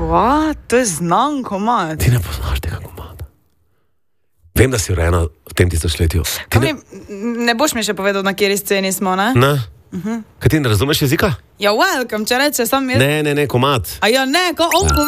What? To je znan komad. Ti ne poznaš tega komada. Vem, da si rojena v tem tisočletju. Ne boš mi še povedal, na kateri sceni smo, ne? Ne? Kaj ti ne razumeš jezika? Ja, welcome, če reče sam jaz. Ne, komad. A ja, ne, ko on pove.